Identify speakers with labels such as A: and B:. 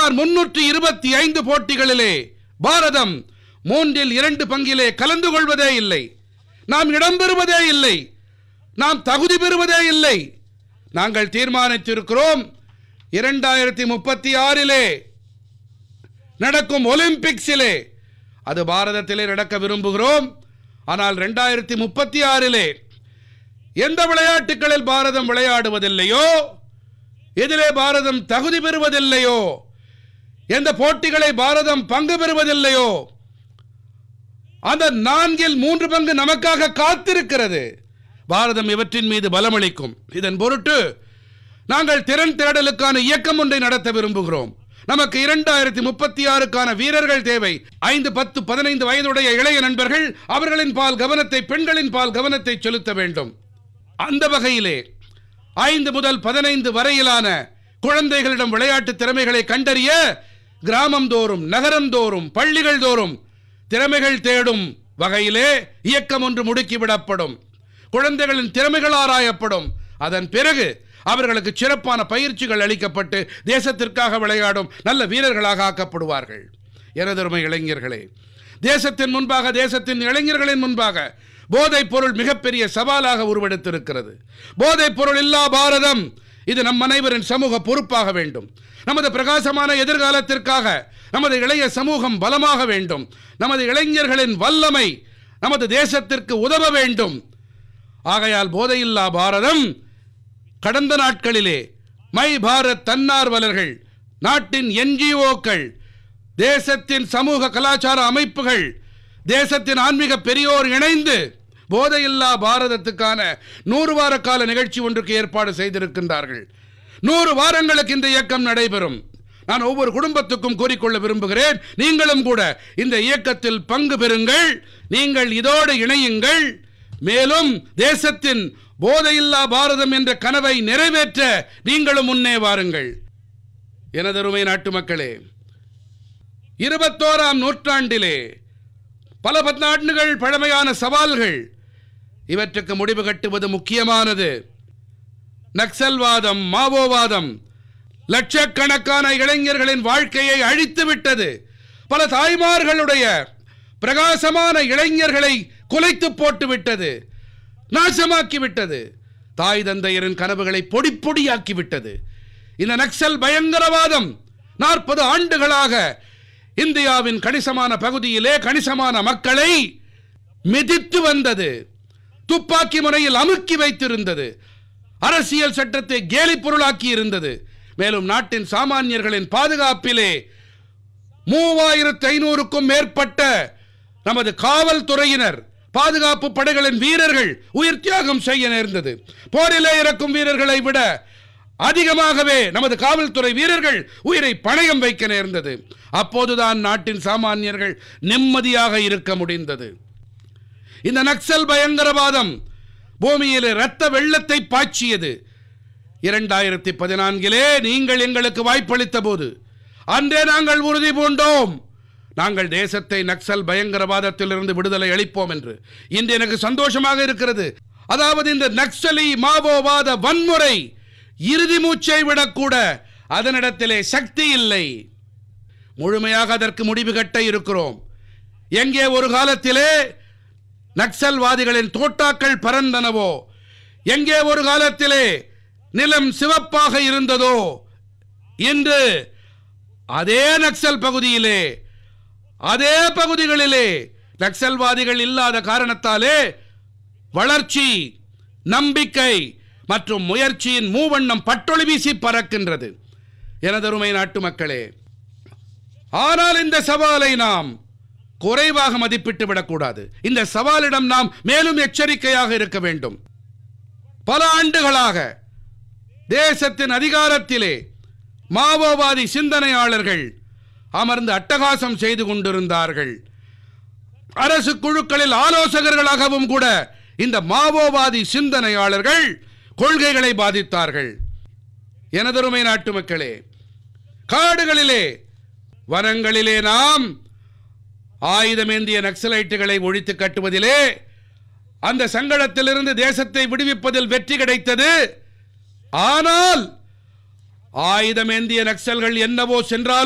A: சுமார் 325 போட்டிகளிலே பாரதம் 2/3 பங்கிலே கலந்து கொள்வதே இல்லை. நாம் இடம்பெறுவதே இல்லை. நாம் தகுதி பெறுவதே இல்லை. நாங்கள் தீர்மானித்திருக்கிறோம், 2036 நடக்கும் ஒலிம்பிக்ஸிலே அது பாரதத்திலே நடக்க விரும்புகிறோம். ஆனால் 2036 எந்த விளையாட்டுகளில் பாரதம் விளையாடுவதில்லையோ, எதிலே பாரதம் தகுதி பெறுவதில்லையோ, எந்த போட்டிகளை பாரதம் பங்கு பெறுவதில்லையோ, அந்த 4/3 பங்கு நமக்காக காத்திருக்கிறது. பாரதம் இவற்றின் மீது பலமளிக்கும். இதன் பொருட்டு நாங்கள் திறன் தேடலுக்கான இயக்கம் ஒன்றை நடத்த விரும்புகிறோம். நமக்கு 2036க்கான வீரர்கள் தேவை. 5, 10, 15 வயதுடைய இளைய நண்பர்கள் அவர்களின் பால் கவனத்தை, பெண்களின் பால் கவனத்தை செலுத்த வேண்டும். அந்த வகையிலே 5 முதல் 15 வரையிலான குழந்தைகளிடம் விளையாட்டு திறமைகளை கண்டறிய கிராமம் தோறும், நகரம் தோறும், பள்ளிகள் தோறும் திறமைகள் தேடும் வகையிலே இயக்கம் ஒன்று முடுக்கிவிடப்படும். குழந்தைகளின் திறமைகள் ஆராயப்படும். அதன் பிறகு அவர்களுக்கு சிறப்பான பயிற்சிகள் அளிக்கப்பட்டு தேசத்திற்காக விளையாடும் நல்ல வீரர்களாக ஆக்கப்படுவார்கள். எனதருமை இளைஞர்களே, தேசத்தின் முன்பாக, தேசத்தின் இளைஞர்களின் முன்பாக போதைப் பொருள் மிகப்பெரிய சவாலாக உருவெடுத்திருக்கிறது. போதைப் பொருள் இல்லா பாரதம், இது நம் அனைவரின் சமூக பொறுப்பாக வேண்டும். நமது பிரகாசமான எதிர்காலத்திற்காக நமது இளைய சமூகம் பலமாக வேண்டும். நமது இளைஞர்களின் வல்லமை நமது தேசத்திற்கு உதவ வேண்டும். ஆகையால் போதையில்லா பாரதம் கடந்த நாட்களிலே மை பாரத் தன்னார்வலர்கள், நாட்டின் NGOக்கள், தேசத்தின் சமூக கலாச்சார அமைப்புகள், தேசத்தின் ஆன்மீக பெரியோர் இணைந்து போதையில்லா பாரதத்துக்கான 100 வார கால நிகழ்ச்சி ஒன்றுக்கு ஏற்பாடு செய்திருக்கின்றார்கள். 100 வாரங்களுக்கு இந்த இயக்கம் நடைபெறும். நான் ஒவ்வொரு குடும்பத்துக்கும் கூறிக்கொள்ள விரும்புகிறேன், நீங்களும் கூட இந்த இயக்கத்தில் பங்கு பெறுங்கள். நீங்கள் இதோடு இணையுங்கள். மேலும் தேசத்தின் போதையில்லா பாரதம் என்ற கனவை நிறைவேற்ற நீங்களும் முன்னே வாருங்கள். எனதருமை நாட்டு மக்களே, 21ஆம் நூற்றாண்டிலே பல பத்தாண்டுகள் பழமையான சவால்கள், இவற்றுக்கு முடிவு கட்டுவது முக்கியமானது. நக்சல்வாதம், மாவோவாதம் லட்சக்கணக்கான இளைஞர்களின் வாழ்க்கையை அழித்துவிட்டது. பல தாய்மார்களுடைய பிரகாசமான இளைஞர்களை குலைத்து போட்டுவிட்டது, நாசமாக்கிவிட்டது. தாய் தந்தையரின் கனவுகளை பொடி பொடியாக்கிவிட்டது. இந்த நக்சல் பயங்கரவாதம் 40 ஆண்டுகளாக இந்தியாவின் கணிசமான பகுதியிலே கணிசமான மக்களை மிதித்து வந்தது. துப்பாக்கி முனையில் அமுக்கி வைத்திருந்தது. அரசியல் சட்டத்தை கேலி பொருளாக்கி இருந்தது. மேலும் நாட்டின் சாமானியர்களின் பாதுகாப்பிலே 3500க்கும் மேற்பட்ட நமது காவல்துறையினர், பாதுகாப்பு படைகளின் வீரர்கள் உயிர் தியாகம் செய்ய நேர்ந்தது. போரிலே இறக்கும் வீரர்களை விட அதிகமாகவே நமது காவல்துறை வீரர்கள் உயிரை பணயம் வைக்க நேர்ந்தது. அப்போதுதான் நாட்டின் சாமானியர்கள் நிம்மதியாக இருக்க முடிந்தது. இந்த நக்சல் பயங்கரவாதம் பூமியிலே இரத்த வெள்ளத்தை பாய்ச்சியது. 2014 நீங்கள் எங்களுக்கு வாய்ப்பளித்த போது அன்றே நாங்கள் உறுதி பூண்டோம், நாங்கள் தேசத்தை நக்சல் பயங்கரவாதத்திலிருந்து விடுதலை அளிப்போம் என்று. இன்று எனக்கு சந்தோஷமாக இருக்கிறது. அதாவது இந்த நக்சலி மாவோவாத வன்முறை இறுதி மூச்சை விடக்கூட அதனிடத்திலே சக்தி இல்லை. முழுமையாக அதற்கு முடிவு கட்ட இருக்கிறோம். எங்கே ஒரு காலத்திலே நக்சல்வாதிகளின் தோட்டாக்கள் பறந்தனவோ, எங்கே ஒரு காலத்திலே நிலம் சிவப்பாக இருந்ததோ, இன்று அதே நக்சல் பகுதியிலே, அதே பகுதிகளிலே நக்சல்வாதிகள் இல்லாத காரணத்தாலே வளர்ச்சி, நம்பிக்கை மற்றும் முயற்சியின் மூவண்ணம் பட்டொளி வீசி பறக்கின்றது. எனதருமை நாட்டு மக்களே, ஆனால் இந்த சவாலை நாம் குறைவாக மதிப்பிட்டு விடக்கூடாது. இந்த சவாலிடம் நாம் மேலும் எச்சரிக்கையாக இருக்க வேண்டும். பல ஆண்டுகளாக தேசத்தின் அதிகாரத்திலே மாவோவாதி சிந்தனையாளர்கள் அமர்ந்து அட்டகாசம் செய்து கொண்டிருந்தார்கள். அரசு குழுக்களில் ஆலோசகர்களாகவும் கூட இந்த மாவோவாதி சிந்தனையாளர்கள் கொள்கைகளை பாதித்தார்கள். எனதருமை நாட்டு மக்களே, காடுகளிலே, வனங்களிலே நாம் ஆயுதமேந்திய நக்சலைட்டுகளை ஒழித்து கட்டுவதிலே, அந்த சங்கடத்திலிருந்து தேசத்தை விடுவிப்பதில் வெற்றி கிடைத்தது. ஆனால் ஆயுதமேந்திய நக்சல்கள் என்னவோ சென்றால்